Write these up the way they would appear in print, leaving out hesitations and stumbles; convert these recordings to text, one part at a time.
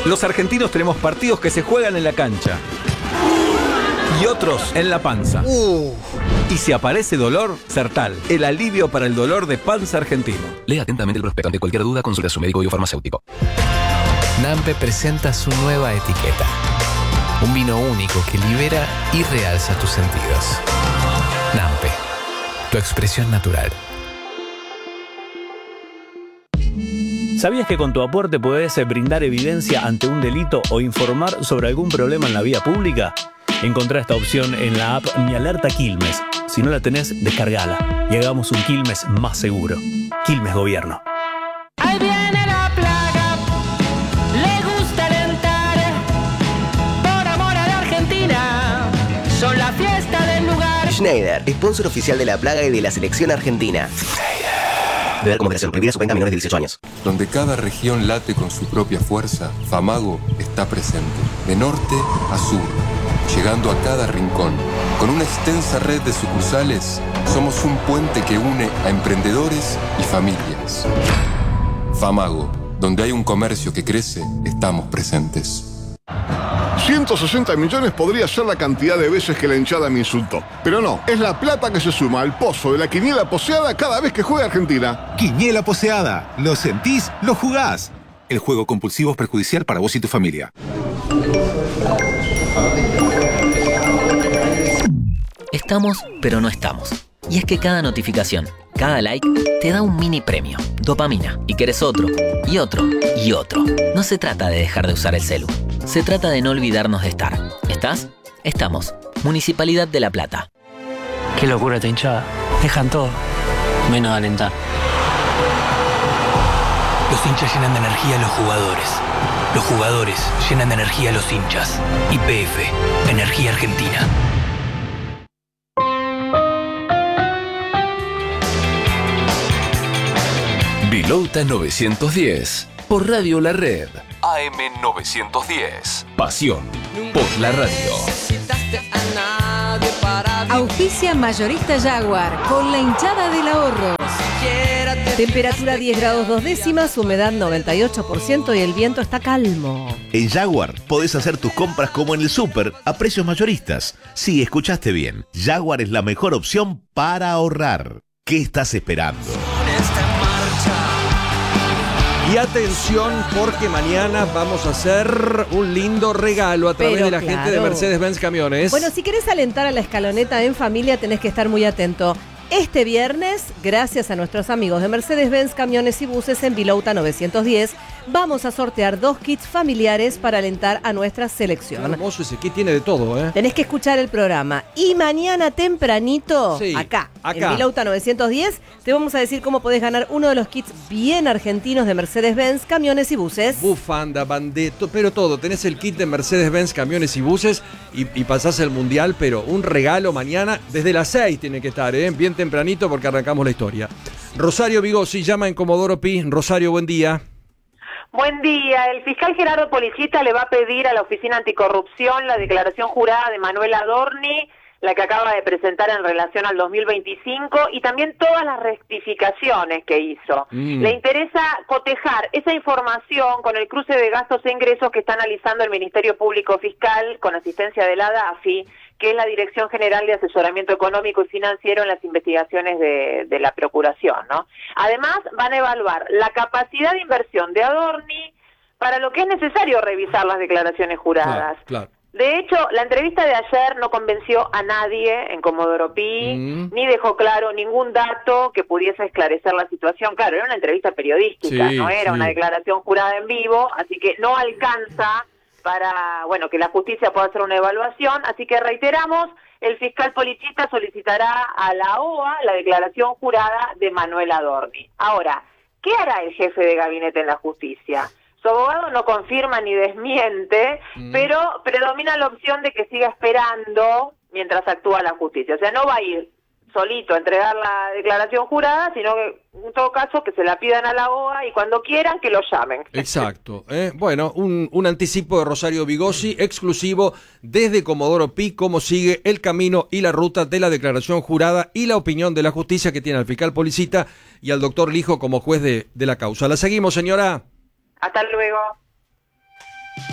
Los argentinos tenemos partidos que se juegan en la cancha y otros en la panza. Y si aparece dolor, Sertal, el alivio para el dolor de panza argentino. Lea atentamente el prospecto. Ante cualquier duda, consulte a su médico biofarmacéutico. Nampe presenta su nueva etiqueta. Un vino único que libera y realza tus sentidos. Nampe, tu expresión natural. ¿Sabías que con tu aporte podés brindar evidencia ante un delito o informar sobre algún problema en la vía pública? Encontrá esta opción en la app Mi Alerta Quilmes. Si no la tenés, descargala y hagamos un Quilmes más seguro. Quilmes Gobierno. Ahí viene la plaga, le gusta alentar, por amor a la Argentina, son la fiesta del lugar. Schneider, sponsor oficial de la plaga y de la selección argentina. Beber con moderación, prohibida su venta a menores de 18 años. Donde cada región late con su propia fuerza, Famago está presente, de norte a sur, llegando a cada rincón. Con una extensa red de sucursales, somos un puente que une a emprendedores y familias. Famago, donde hay un comercio que crece, estamos presentes. 160 millones podría ser la cantidad de veces que la hinchada me insultó. Pero no, es la plata que se suma al pozo de la quiniela poseada cada vez que juega Argentina. Quiniela poseada. Lo sentís, lo jugás. El juego compulsivo es perjudicial para vos y tu familia. Estamos, pero no estamos. Y es que cada notificación, cada like, te da un mini premio, dopamina. Y querés otro, y otro, y otro. No se trata de dejar de usar el celu. Se trata de no olvidarnos de estar. ¿Estás? Estamos. Municipalidad de La Plata. Qué locura esta hinchada. Dejan todo, menos alentar. Los hinchas llenan de energía a los jugadores. Los jugadores llenan de energía a los hinchas. YPF, Energía Argentina. Vilauta 910, por Radio La Red. AM 910. Pasión por la radio. Auspicia Mayorista Jaguar con la hinchada del ahorro. Temperatura 10 grados 2 décimas, humedad 98% y el viento está calmo. En Jaguar podés hacer tus compras como en el súper a precios mayoristas. Sí, escuchaste bien. Jaguar es la mejor opción para ahorrar. ¿Qué estás esperando? Y atención, porque mañana vamos a hacer un lindo regalo a través de la gente de Mercedes-Benz Camiones. Bueno, si querés alentar a la escaloneta en familia, tenés que estar muy atento. Este viernes, gracias a nuestros amigos de Mercedes-Benz Camiones y Buses en Vilauta 910, vamos a sortear 2 kits familiares para alentar a nuestra selección. Qué hermoso ese kit, tiene de todo, ¿eh? Tenés que escuchar el programa. Y mañana tempranito, sí, acá, en Vilauta 910, te vamos a decir cómo podés ganar uno de los kits bien argentinos de Mercedes-Benz Camiones y Buses. Bufanda, bandeto, pero todo. Tenés el kit de Mercedes-Benz Camiones y Buses y pasás el mundial, pero un regalo mañana desde las 6 tiene que estar, ¿eh? Bien tempranito porque arrancamos la historia. Rosario Vigosi llama en Comodoro Pi. Rosario, buen día. Buen día. El fiscal Gerardo Policita le va a pedir a la Oficina Anticorrupción la declaración jurada de Manuel Adorni, la que acaba de presentar en relación al 2025, y también todas las rectificaciones que hizo. Le interesa cotejar esa información con el cruce de gastos e ingresos que está analizando el Ministerio Público Fiscal con asistencia de la DAFI, que es la Dirección General de Asesoramiento Económico y Financiero en las investigaciones de la Procuración, ¿no? Además, van a evaluar la capacidad de inversión de Adorni para lo que es necesario revisar las declaraciones juradas. Claro. De hecho, la entrevista de ayer no convenció a nadie en Comodoro Pi, ni dejó claro ningún dato que pudiese esclarecer la situación. Claro, era una entrevista periodística, no era una declaración jurada en vivo, así que no alcanza para, bueno, que la justicia pueda hacer una evaluación. Así que reiteramos, el fiscal Policita solicitará a la OA la declaración jurada de Manuel Adorni. Ahora, ¿qué hará el jefe de gabinete en la justicia? Su abogado no confirma ni desmiente, pero predomina la opción de que siga esperando mientras actúa la justicia. O sea, no va a ir solito a entregar la declaración jurada, sino que en todo caso que se la pidan a la OA y cuando quieran que lo llamen. Exacto. Bueno, un anticipo de Rosario Vigosi, exclusivo desde Comodoro Pi, cómo sigue el camino y la ruta de la declaración jurada y la opinión de la justicia que tiene al fiscal Policita y al doctor Lijo como juez de la causa. La seguimos, señora. Hasta luego.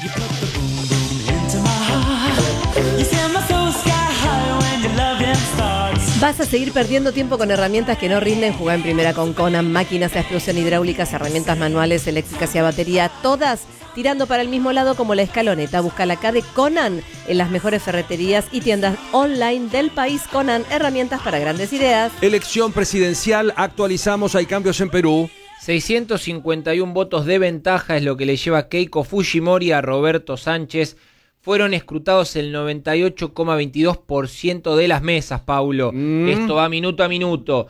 ¿Vas a seguir perdiendo tiempo con herramientas que no rinden? Jugá en primera con Conan, máquinas a explosión hidráulicas, herramientas manuales, eléctricas y a batería, todas tirando para el mismo lado como la escaloneta. Búscala acá de Conan en las mejores ferreterías y tiendas online del país. Conan, herramientas para grandes ideas. Elección presidencial, actualizamos, hay cambios en Perú. 651 votos de ventaja es lo que le lleva Keiko Fujimori a Roberto Sánchez. Fueron escrutados el 98,22% de las mesas, Paulo. Esto va minuto a minuto.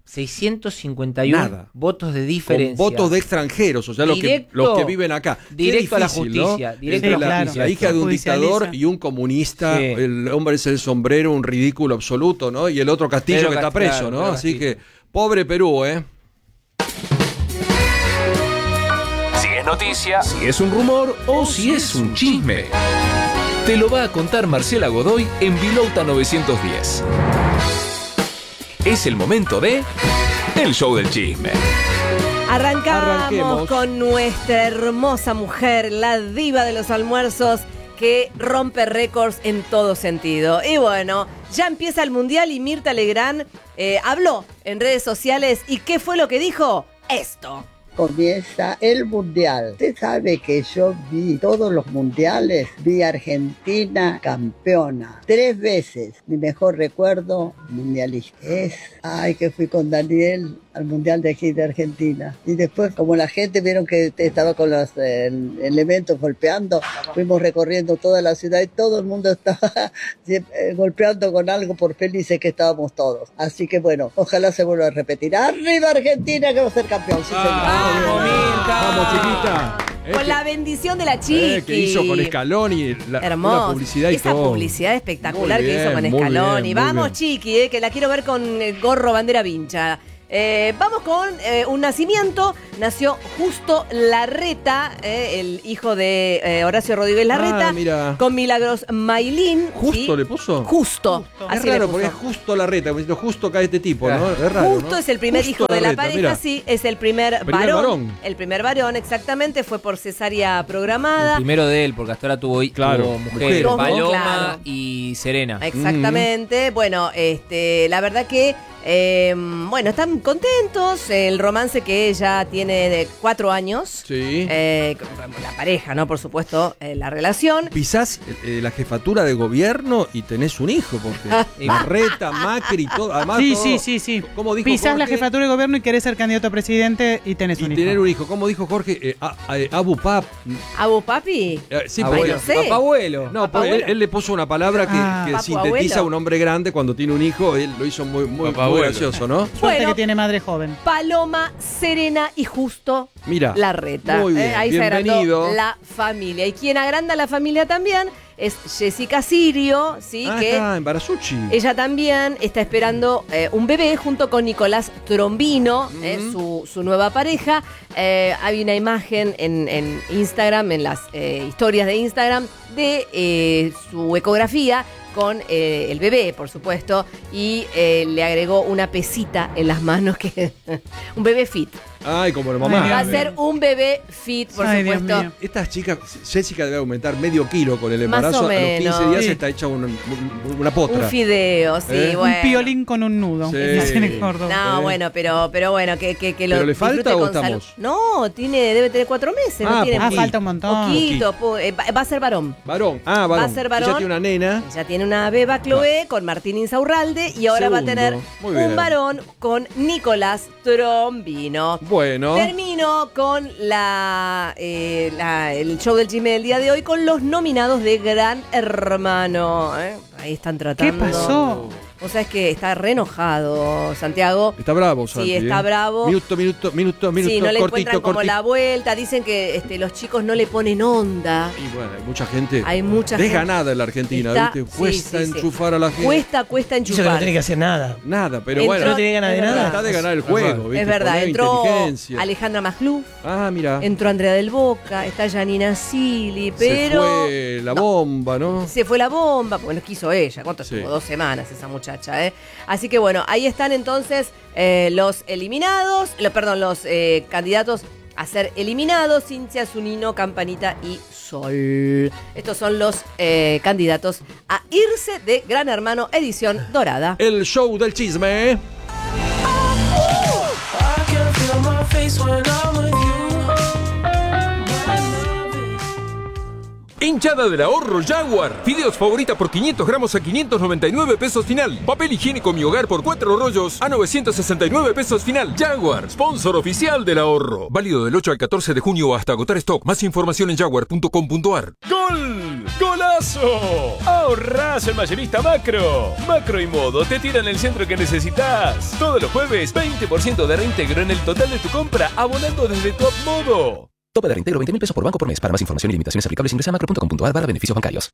651 votos de diferencia. Con votos de extranjeros, o sea, los que viven acá. Directo a la justicia. ¿No? Directo a la justicia. La hija de un dictador y un comunista, sí. El hombre es el sombrero, un ridículo absoluto, ¿no? Y el otro Castillo que está preso, ¿no? Así que, pobre Perú, ¿eh? Si es noticia, si es un rumor o si es un chisme. Te lo va a contar Marcela Godoy en Vilouta 910. Es el momento de El Show del Chisme. Arranquemos con nuestra hermosa mujer, la diva de los almuerzos, que rompe récords en todo sentido. Y bueno, ya empieza el Mundial y Mirta Legrand habló en redes sociales. ¿Y qué fue lo que dijo? Esto. Comienza el Mundial. Usted sabe que yo vi todos los mundiales, vi Argentina campeona 3 veces. Mi mejor recuerdo mundialista es, que fui con Daniel al Mundial de aquí de Argentina. Y después, como la gente vieron que estaba con los elementos golpeando, fuimos recorriendo toda la ciudad y todo el mundo estaba golpeando con algo por felices que estábamos todos. Así que bueno, ojalá se vuelva a repetir. ¡Arriba Argentina, que va a ser campeón! Sí, señor. Vamos, chiquita. Con la bendición de la chiqui. Que hizo con Scaloni, la publicidad y esa todo. publicidad espectacular que hizo con Scaloni. Vamos, chiqui, que la quiero ver con gorro bandera vincha. Vamos con un nacimiento. Nació Justo Larreta, el hijo de Horacio Rodríguez Larreta, con Milagros Mailín. ¿Justo ¿sí? le puso? Justo. Es raro porque es Justo Larreta, justo cae este tipo, ¿no? Es raro, Justo, ¿no? Es el primer Justo hijo de la Larreta, pareja, mirá. sí, es el primer varón. El primer varón, exactamente, fue por cesárea programada. El primero de él, porque hasta ahora tuvo mujeres, Paloma y Serena. Exactamente. Bueno, la verdad que bueno, están contentos. El romance que ella tiene de 4 años. Sí. La pareja, ¿no? Por supuesto, la relación. Pisás la jefatura de gobierno y tenés un hijo, porque Larreta, Macri y todo. Además, Sí. ¿Cómo dijo Pisás Jorge? la jefatura de gobierno y querés ser candidato a presidente y tenés un hijo. Tener un hijo. ¿Cómo dijo Jorge? Abu Pap. ¿Abu Papi? Sí, porque no sé. Papá abuelo. No, porque él le puso una palabra que Papu sintetiza abuelo. a un hombre grande cuando tiene un hijo. Él lo hizo muy gracioso, ¿no? Suerte que tiene madre joven. Paloma, Serena y Justo Mira, Larreta. muy bien, Ahí se bienvenido. agrandó la familia. Y quien agranda la familia también es Jessica Sirio, ¿sí? Que está en Barasucci. ella también está esperando un bebé junto con Nicolás Trombino, su nueva pareja. Hay una imagen en Instagram, en las historias de Instagram, de su ecografía con el bebé, por supuesto, y le agregó una pesita en las manos, que un bebé fit. Ay, como la mamá. Va a ser un bebé fit, por supuesto. Estas chicas, Jessica debe aumentar medio kilo con el embarazo. Más o A los 15 días menos. está hecha una potra. Un fideo, sí, bueno. Un piolín con un nudo. Sí. Tiene Córdoba. No, bueno, pero bueno, que lo ¿Pero le falta disfrute o con estamos? salud. No, debe tener 4 meses. No tiene falta un montón. Poquito, va a ser varón. Varón. Varón. Va a ser varón. Ella tiene una nena. Ya tiene una beba Chloe con Martín Insaurralde y ahora va a tener Muy bien. un varón con Nicolás Trombino. Bueno. Termino con el show del chisme del día de hoy con los nominados de Gran Hermano. Ahí están tratando. ¿Qué pasó? O sea, es que está re enojado, Santiago. Está bravo, Santi. Sí, está bravo. Minuto. Sí, no le cortito, encuentran como la vuelta. Dicen que los chicos no le ponen onda. Y bueno, hay mucha gente. Hay mucha gente. Desganada en la Argentina, Está- ¿viste? Cuesta sí. enchufar a la gente. Cuesta enchufar. Eso que no tiene que hacer nada. Nada, pero Entró- bueno. No tiene ganas de es nada. verdad. Está de ganar el juego, ¿viste? Es verdad, Poner entró inteligencia. Alejandra Magluf, Mira. entró Andrea del Boca, está Janina Sili, pero Se fue la bomba, ¿no? se fue la bomba, porque no quiso ella. ¿Cuánto Sí. estuvo? 2 semanas esa muchacha, ¿eh? Así que bueno, ahí están entonces los eliminados, los candidatos a ser eliminados: Cintia, Zunino, Campanita y Sol. Estos son los candidatos a irse de Gran Hermano edición dorada. El show del chisme. Hinchada del ahorro Jaguar. Fideos favorita por 500 gramos a 599 pesos final. Papel higiénico Mi Hogar por 4 rollos a 969 pesos final. Jaguar, sponsor oficial del ahorro. Válido del 8 al 14 de junio hasta agotar stock. Más información en jaguar.com.ar. ¡Gol! ¡Golazo! ¡Ahorrás el mayorista Macro! Macro y Modo te tiran el centro que necesitas. Todos los jueves, 20% de reintegro en el total de tu compra, abonando desde Top Modo. Tope de reintegro 20.000 pesos por banco por mes. Para más información y limitaciones aplicables ingresa a macro.com.ar/beneficios bancarios.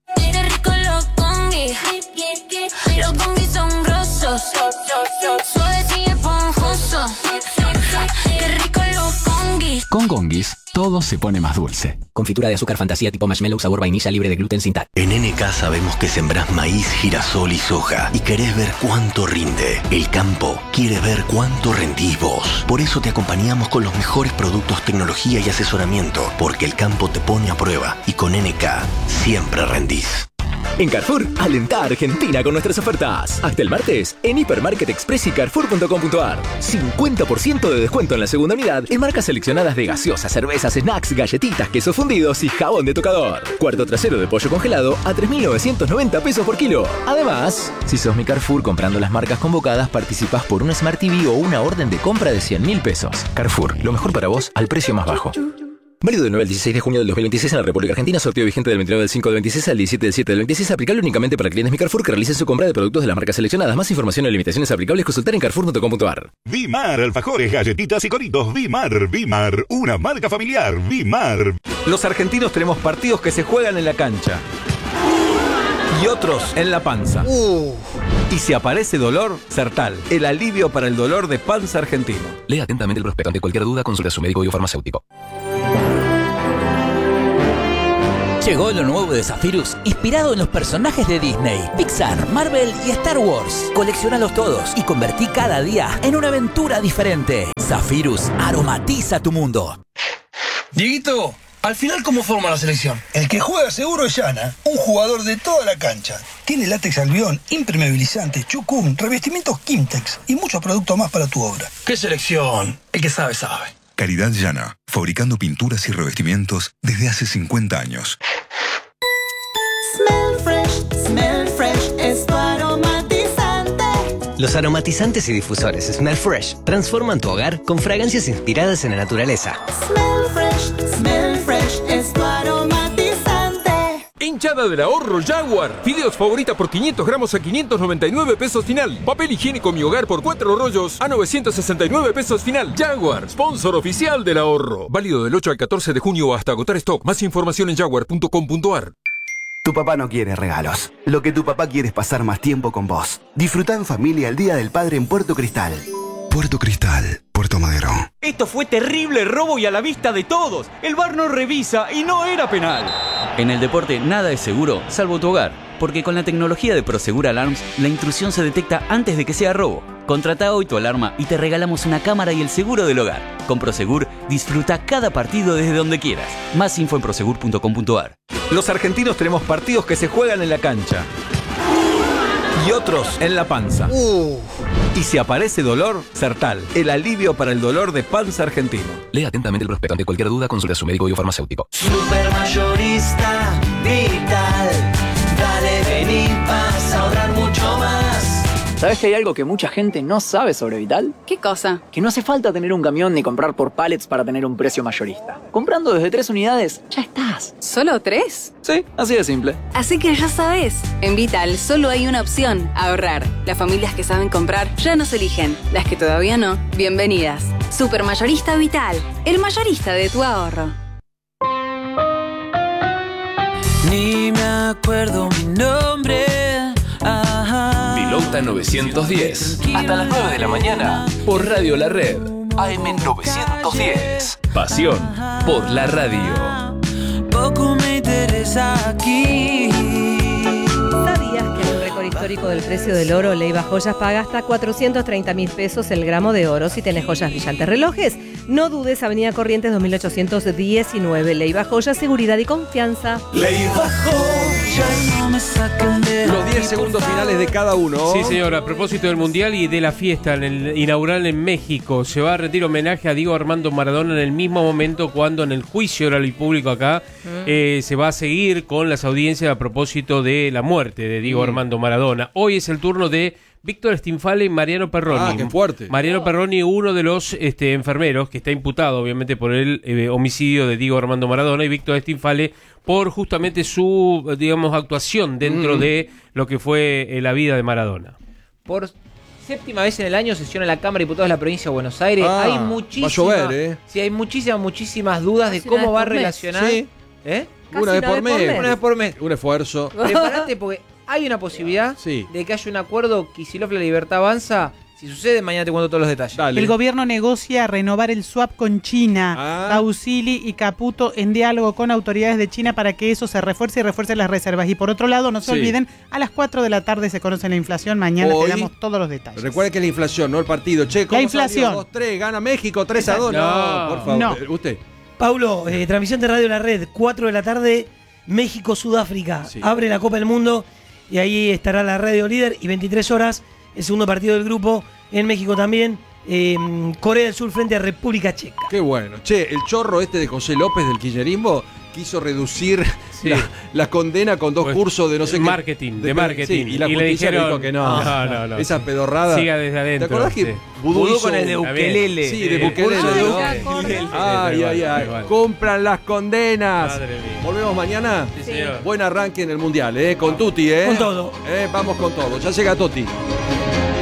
Los congis son grosos, suaves y esponjosos. Qué rico los congis. Con Gongis, todo se pone más dulce. Confitura de azúcar fantasía tipo marshmallow sabor vainilla libre de gluten sin TAC. En NK sabemos que sembrás maíz, girasol y soja y querés ver cuánto rinde. El campo quiere ver cuánto rendís vos. Por eso te acompañamos con los mejores productos, tecnología y asesoramiento, porque el campo te pone a prueba y con NK siempre rendís. En Carrefour, alentá a Argentina con nuestras ofertas. Hasta el martes, en Hipermarket Express y Carrefour.com.ar. 50% de descuento en la segunda unidad en marcas seleccionadas de gaseosas, cervezas, snacks, galletitas, quesos fundidos y jabón de tocador. Cuarto trasero de pollo congelado a 3.990 pesos por kilo. Además, si sos mi Carrefour comprando las marcas convocadas, participás por un Smart TV o una orden de compra de 100.000 pesos. Carrefour, lo mejor para vos al precio más bajo. Válido del 9 al 16 de junio del 2026 en la República Argentina. Sorteo vigente del 29 del 5 del 26 al 17 del 7 del 26. Aplicable únicamente para clientes Mi Carrefour que realicen su compra de productos de las marcas seleccionadas. Más información y limitaciones aplicables consultar en carrefour.com.ar. Vimar, alfajores, galletitas y coritos. Vimar, una marca familiar. Vimar. Los argentinos tenemos partidos que se juegan en la cancha y otros en la panza. Y si aparece dolor, Sertal, el alivio para el dolor de panza argentino. Lea atentamente el prospecto. Ante cualquier duda, consulte a su médico o farmacéutico. Llegó lo nuevo de Zephyrus, inspirado en los personajes de Disney, Pixar, Marvel y Star Wars. Colecciónalos todos y convertí cada día en una aventura diferente. Zephyrus aromatiza tu mundo. Dieguito, al final, ¿cómo forma la selección? El que juega seguro es Yana, un jugador de toda la cancha. Tiene látex albión, impermeabilizante, chucún, revestimientos Kimtex y muchos productos más para tu obra. ¿Qué selección? El que sabe, sabe. Caridad Llana, fabricando pinturas y revestimientos desde hace 50 años. Smell fresh es tu aromatizante. Los aromatizantes y difusores Smell Fresh transforman tu hogar con fragancias inspiradas en la naturaleza. Smell fresh es tu aromatizante. Hinchada del ahorro Jaguar. Fideos favorita por 500 gramos a 599 pesos final. Papel higiénico Mi Hogar por 4 rollos a 969 pesos final. Jaguar, sponsor oficial del ahorro. Válido del 8 al 14 de junio hasta agotar stock. Más información en jaguar.com.ar. Tu papá no quiere regalos. Lo que tu papá quiere es pasar más tiempo con vos. Disfruta en familia el Día del Padre en Puerto Cristal. Puerto Cristal, Puerto Madero. Esto fue terrible robo y a la vista de todos. El VAR no revisa y no era penal. En el deporte nada es seguro, salvo tu hogar. Porque con la tecnología de Prosegur Alarms, la intrusión se detecta antes de que sea robo. Contrata hoy tu alarma y te regalamos una cámara y el seguro del hogar. Con Prosegur, disfruta cada partido desde donde quieras. Más info en prosegur.com.ar. Los argentinos tenemos partidos que se juegan en la cancha y otros en la panza. Y si aparece dolor, Sertal, el alivio para el dolor de panza argentino. Lea atentamente el prospecto. Ante cualquier duda, consulte a su médico o farmacéutico. Supermayorista Vital. Dale, vení, vas a ahorrar mucho más. ¿Sabes que hay algo que mucha gente no sabe sobre Vital? ¿Qué cosa? Que no hace falta tener un camión ni comprar por pallets para tener un precio mayorista. Comprando desde 3 unidades, ya estás. ¿Solo 3? Sí, así de simple. Así que ya sabes, en Vital solo hay una opción, ahorrar. Las familias que saben comprar ya nos eligen. Las que todavía no, bienvenidas. Supermayorista Vital, el mayorista de tu ahorro. Ni me acuerdo mi nombre. Vilouta 910. Hasta las 9 de la mañana. Por Radio La Red. AM 910. Pasión por la radio. Poco me interesa aquí. ¿Sabías que en el récord histórico del precio del oro, Leiva Joyas paga hasta 430.000 pesos el gramo de oro si tenés joyas brillantes? Relojes No dudes, Avenida Corrientes 2819. Leiva Joya, seguridad y confianza. Leiva Joya, no me saquen de Los 10 segundos finales de cada uno. Sí, señor, a propósito del Mundial y de la fiesta en el inaugural en México, se va a rendir homenaje a Diego Armando Maradona en el mismo momento cuando en el juicio oral y público acá se va a seguir con las audiencias a propósito de la muerte de Diego Armando Maradona. Hoy es el turno de Víctor Stinfale y Mariano Perroni. Ah, qué fuerte. Mariano Perroni, uno de los enfermeros que está imputado obviamente por el homicidio de Diego Armando Maradona, y Víctor Stinfale por justamente su, digamos, actuación dentro de lo que fue la vida de Maradona. Por séptima vez en el año sesiona la Cámara de Diputados de la Provincia de Buenos Aires. Hay muchísimas, va a llover, sí, hay muchísimas dudas de cómo va a relacionar. Sí. Una vez por mes. Una vez por mes. Un esfuerzo. Prepárate porque hay una posibilidad de que haya un acuerdo Kicillof La Libertad Avanza. Si sucede, mañana te cuento todos los detalles. Dale. El gobierno negocia renovar el swap con China. Bausili y Caputo en diálogo con autoridades de China para que eso se refuerce y refuerce las reservas. Y por otro lado, no se olviden, a las 4 de la tarde se conoce la inflación. Mañana te damos todos los detalles. Recuerda que es la inflación, no el partido. Che, ¿cómo la inflación. 2-3, gana México 3-2. No, por favor. No. Usted. Paulo, transmisión de Radio La Red, 4 de la tarde, México-Sudáfrica. Abre la Copa del Mundo y ahí estará la Radio Líder. Y 23 horas, el segundo partido del grupo. En México también, Corea del Sur frente a República Checa. Qué bueno. Che, el chorro de José López del kirchnerismo quiso reducir la condena con 2 cursos de no sé marketing, qué. De marketing. Sí, y la le justicia dijeron, dijo que no. Esa pedorrada. Siga desde adentro. ¿Te acordás que Vudú con el de ukelele? Sí, de ukelele. Ay. Compran las condenas. Volvemos mañana. Sí, señor. Buen arranque en el Mundial, con Tuti, Con todo. Vamos con todo. Ya llega Totti.